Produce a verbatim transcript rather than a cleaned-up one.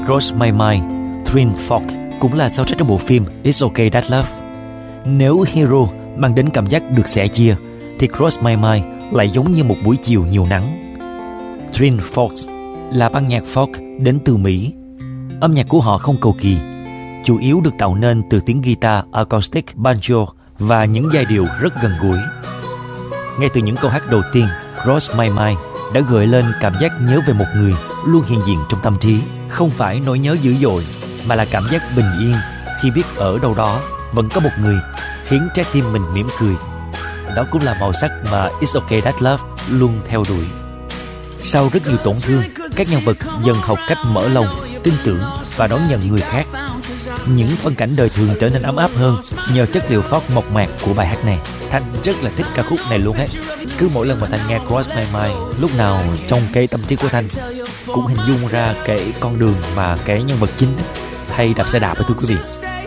Cross My Mind, Twin Fork cũng là soundtrack trong bộ phim It's Okay That Love. Nếu Hero mang đến cảm giác được sẻ chia, thì Cross My Mind lại giống như một buổi chiều nhiều nắng. Twin Forks là ban nhạc folk đến từ Mỹ. Âm nhạc của họ không cầu kỳ, chủ yếu được tạo nên từ tiếng guitar acoustic, banjo và những giai điệu rất gần gũi. Ngay từ những câu hát đầu tiên, Cross My Mind đã gợi lên cảm giác nhớ về một người luôn hiện diện trong tâm trí. Không phải nỗi nhớ dữ dội, mà là cảm giác bình yên khi biết ở đâu đó vẫn có một người khiến trái tim mình mỉm cười. Đó cũng là màu sắc mà It's Okay That Love luôn theo đuổi. Sau rất nhiều tổn thương, các nhân vật dần học cách mở lòng, tin tưởng và đón nhận người khác. Những phân cảnh đời thường trở nên ấm áp hơn nhờ chất liệu folk mộc mạc của bài hát này. Thanh rất là thích ca khúc này luôn hết. Cứ mỗi lần mà Thanh nghe Cross My Mind, lúc nào trong cái tâm trí của Thanh cũng hình dung ra cái con đường mà cái nhân vật chính hay đạp xe đạp ấy, thưa quý vị.